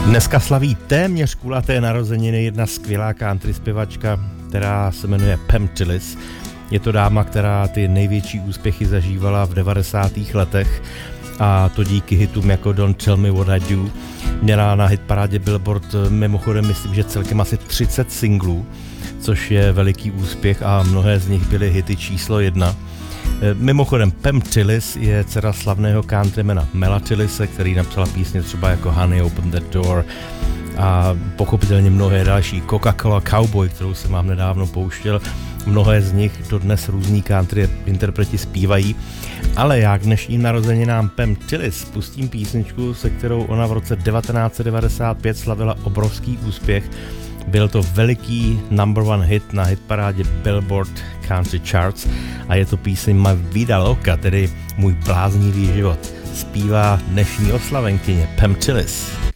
Dneska slaví téměř kulaté narozeniny jedna skvělá country zpěvačka, která se jmenuje Pam Tillis. Je to dáma, která ty největší úspěchy zažívala v 90. letech a to díky hitům jako Don't Tell Me What I Do. Měla na hitparádě Billboard mimochodem myslím, že celkem asi 30 singlů, což je veliký úspěch a mnohé z nich byly hity číslo 1. Mimochodem Pam Tillis je dcera slavného countrymana Mela Tillise, který napsala písně třeba jako Honey Open the Door a pochopitelně mnohé další. Coca-Cola Cowboy, kterou jsem vám nedávno pouštěl, mnohé z nich dodnes různý country interpreti zpívají, ale já k dnešním narozeninám Pam Tillis pustím písničku, se kterou ona v roce 1995 slavila obrovský úspěch. Byl to veliký number one hit na hitparádě Billboard Country Charts a je to píseň My Vida Loca, tedy Můj bláznivý život. Zpívá dnešní oslavenkyně Pam Tillis.